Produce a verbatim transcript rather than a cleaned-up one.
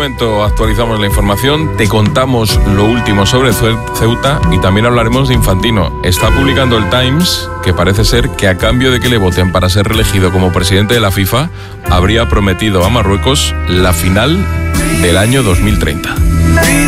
momento actualizamos la información, te contamos lo último sobre Ceuta y también hablaremos de Infantino. Está publicando el Times que parece ser que a cambio de que le voten para ser reelegido como presidente de la FIFA, habría prometido a Marruecos la final del año dos mil treinta.